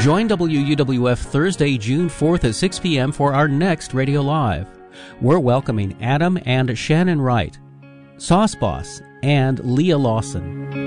Join WUWF Thursday, June 4th at 6 p.m. for our next Radio Live. We're welcoming Adam and Shannon Wright, Sauce Boss, and Leah Lawson.